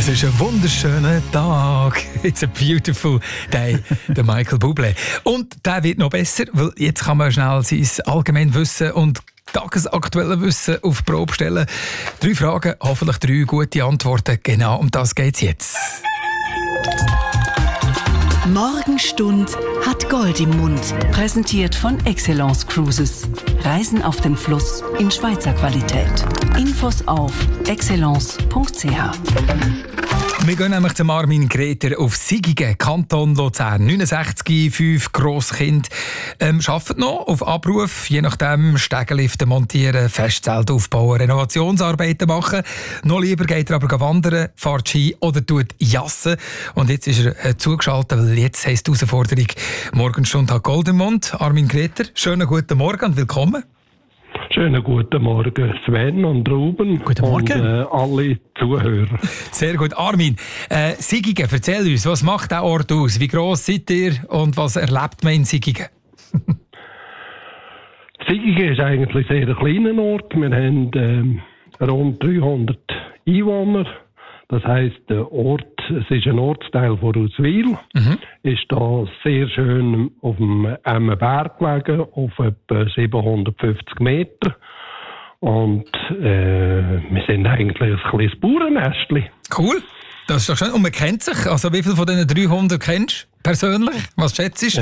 Es ist ein wunderschöner Tag. It's a beautiful day. Der Michael Bublé. Und der wird noch besser, weil jetzt kann man schnell sein Allgemeinwissen und tagesaktuelle Wissen auf die Probe stellen. 3 Fragen, hoffentlich 3 gute Antworten. Genau um das geht's jetzt. Morgenstund hat Gold im Mund. Präsentiert von Excellence Cruises. Reisen auf dem Fluss in Schweizer Qualität. Infos auf excellence.ch. Wir gehen nämlich zum Armin Greter auf Sigigen, Kanton Luzern. 69, 5 Grosskind. Arbeitet noch auf Abruf, je nachdem Stegenlifte montieren, Festzelt aufbauen, Renovationsarbeiten machen. Noch lieber geht er aber wandern, fährt Ski oder tut Jassen. Und jetzt ist er zugeschaltet, weil jetzt heisst die Herausforderung «Morgenstund hat Gold im Mund». Armin Greter, schönen guten Morgen und willkommen. Schönen guten Morgen, Sven und Ruben. Guten Morgen. Und alle Zuhörer. Sehr gut. Armin, Sigigen, erzähl uns, was macht der Ort aus? Wie gross seid ihr und was erlebt man in Sigigen? Sigigen ist eigentlich ein sehr kleiner Ort. Wir haben rund 300 Einwohner. Das heisst, der Ort, es ist ein Ortsteil von Auswil, ist da sehr schön auf dem Berg gelegen, auf etwa 750 Meter. Und wir sind eigentlich ein kleines Bauernästchen. Cool, das ist doch schön. Und man kennt sich, also wie viele von diesen 300 kennst du persönlich? Was schätzt du?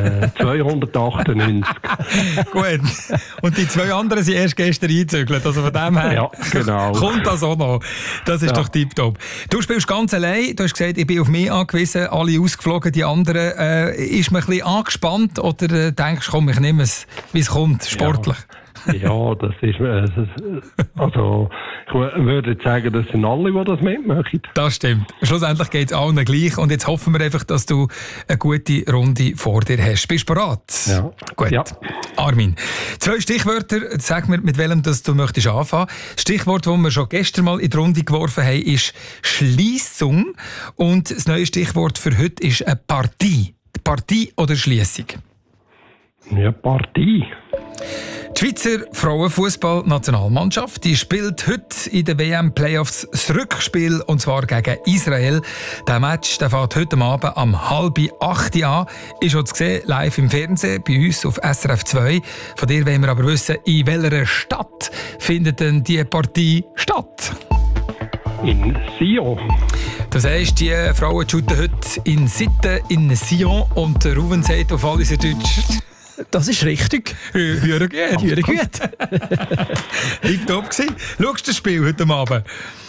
298. Gut. Und die 2 anderen sind erst gestern eingezügelt. Also von dem her Ja, genau. kommt das auch noch. Das ist doch tipptopp. Du spielst ganz allein. Du hast gesagt, ich bin auf mich angewiesen. Alle ausgeflogen, die anderen. Ist man ein bisschen angespannt oder denkst du, komm, ich nehme es, wie es kommt, sportlich? Ja, das ist, also, ich würde jetzt sagen, das sind alle, die das mitmachen. Das stimmt. Schlussendlich geht es allen gleich und jetzt hoffen wir einfach, dass du eine gute Runde vor dir hast. Bist du bereit? Ja. Gut. Ja. Armin, 2 Stichwörter, sag mir, mit welchem das du möchtest anfangen. Das Stichwort, das wir schon gestern mal in die Runde geworfen haben, ist Schliessung und das neue Stichwort für heute ist eine Partie. Partie oder Schliessung? Ja, Partie. Die Schweizer Frauenfußball-Nationalmannschaft die spielt heute in den WM-Playoffs das Rückspiel, und zwar gegen Israel. Der Match der fährt heute Abend um 7:30 an. Ist schon zu sehen, live im Fernsehen, bei uns auf SRF 2. Von dir wollen wir aber wissen, in welcher Stadt findet denn die Partie statt? In Sion. Das heisst, die Frauen shooten heute in Sitten, in Sion, und Ruben sagt auf alles Deutsch... Das ist richtig. Hüre gut. Hüre gut. Tipptopp gewesen. Schaust du das Spiel heute Abend?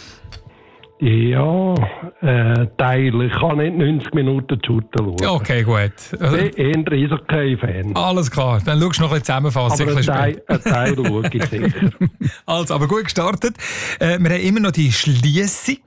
Ja, Teil. Ich kann nicht 90 Minuten shooten schauen. Okay, gut. Ich bin eher Eishockey-Fan. Alles klar, dann schaust du noch ein bisschen zusammenfassen. Aber ein Teil schaue ich sicher. Also, aber gut gestartet. Wir haben immer noch die Schliessung.